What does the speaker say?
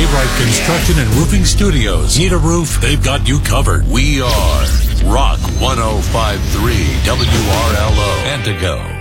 Millwright Construction and Roofing Studios. Need a roof? They've got you covered. We are Rock 105.3 WRLO Antigo.